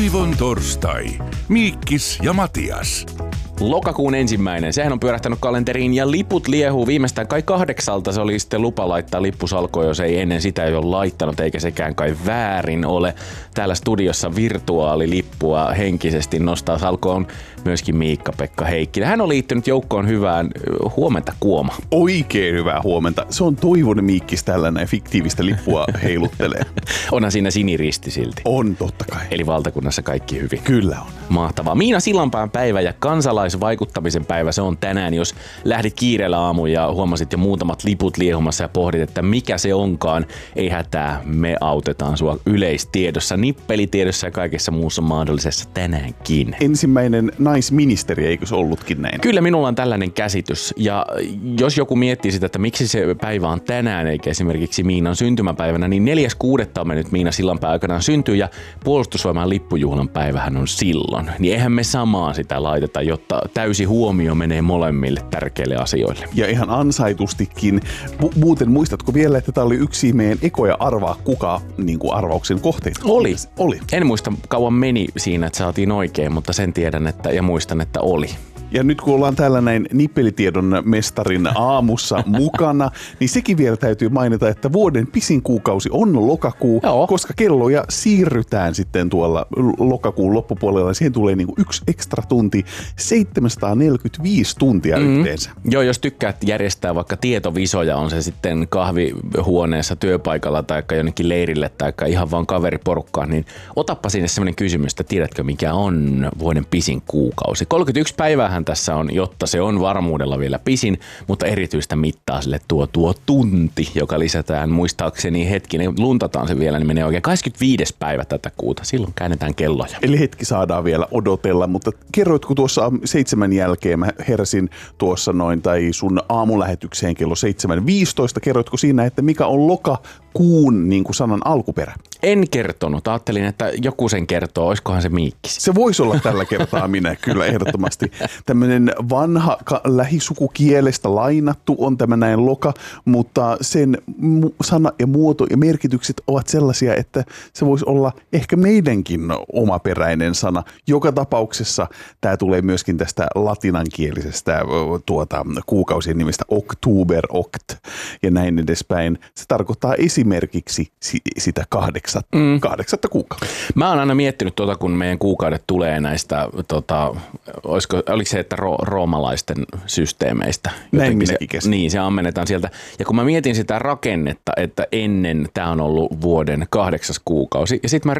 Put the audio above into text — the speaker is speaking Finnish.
Toivon torstai. Miikkis ja Matias. Lokakuun 1. Sehän on pyörähtänyt kalenteriin ja liput liehuu viimeistään kai 8. Se oli sitten lupa laittaa lippusalkoon, jos ei ennen sitä ei ole laittanut, eikä sekään kai väärin ole. Täällä studiossa virtuaalilippua henkisesti nostaa salkoon myöskin Miikka-Pekka Heikkinen. Hän on liittynyt joukkoon hyvään huomenta, Kuoma. Oikein hyvää huomenta. Se on Toivon Miikkis tällainen fiktiivistä lippua heiluttelee. Onhan siinä siniristi silti. On, totta kai. Eli valtakunnassa kaikki hyvin. Kyllä on. Mahtavaa. Miina Sillanpään päivä ja kansalaisvaikuttamisen päivä, se on tänään. Jos lähdit kiireellä aamuun ja huomasit jo muutamat liput liehumassa ja pohdit, että mikä se onkaan, ei hätää, me autetaan sua yleistiedossa, nippelitiedossa ja kaikessa muussa mahdollisessa tänäänkin. Ensimmäinen naisministeri, eikö se ollutkin näin? Kyllä minulla on tällainen käsitys. Ja jos joku miettii sitä, että miksi se päivä on tänään eikä esimerkiksi Miinan syntymäpäivänä, niin 4.6. on mennyt Miina Sillanpää aikanaan syntyy ja puolustusvoiman lippujuhlan päivähän on silloin. Niin eihän me samaan sitä laiteta, jotta täysi huomio menee molemmille tärkeille asioille. Ja ihan ansaitustikin. Muuten muistatko vielä, että tämä oli yksi meidän ekoja arvaa kuka niin kuin arvauksen kohteita? Oli. En muista kauan meni siinä, että saatiin oikein, mutta sen tiedän ja muistan, että oli. Ja nyt kun ollaan täällä näin nippelitiedon mestarin aamussa mukana, niin sekin vielä täytyy mainita, että vuoden pisin kuukausi on lokakuu, koska kelloja siirrytään sitten tuolla lokakuun loppupuolella. Siihen tulee niin kuin 1 ekstra tunti, 745 tuntia yhteensä. Joo, jos tykkäät järjestää vaikka tietovisoja, on se sitten kahvihuoneessa, työpaikalla tai jonnekin leirille tai ihan vaan kaveriporukkaan, niin otappa sinne semmoinen kysymys, että tiedätkö mikä on vuoden pisin kuukausi. 31 päiväähän tässä on, jotta se on varmuudella vielä pisin, mutta erityistä mittaa sille tuo tunti, joka lisätään muistaakseni hetkinen, luntataan se vielä, niin menee oikein 25. päivä tätä kuuta. Silloin käännetään kelloja. Eli hetki saadaan vielä odotella, mutta kerroitko tuossa 7 jälkeen, mä heräsin tuossa noin, tai sun aamulähetykseen kello 7.15, kerroitko siinä, että mikä on lokakuun niin kuin sanan alkuperä? En kertonut. Ajattelin, että joku sen kertoo. Oiskohan se Miikkis? Se voisi olla tällä kertaa minä, kyllä ehdottomasti. Tämmöinen vanha lähisukukielestä lainattu on tämä näin loka, mutta sen sana ja muoto ja merkitykset ovat sellaisia, että se voisi olla ehkä meidänkin omaperäinen sana. Joka tapauksessa tämä tulee myöskin tästä latinankielisestä kuukausien nimestä oktober, okt ja näin edespäin. Se tarkoittaa esimerkiksi sitä 8 kuukautta. Mä oon aina miettinyt kun meidän kuukaudet tulee näistä, oliko se, että roomalaisten systeemeistä. Näin minäkin käsin. Niin, se ammennetaan sieltä. Ja kun mä mietin sitä rakennetta, että ennen tää on ollut vuoden 8. kuukausi, ja sitten mä